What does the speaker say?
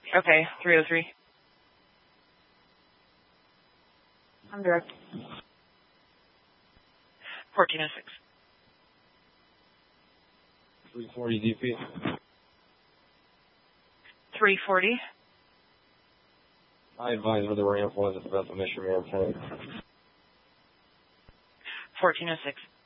Okay, 303. I'm direct. 1406. 340 DP. 340. I advise where the ramp was at the Bethel Mission Airport. 1406.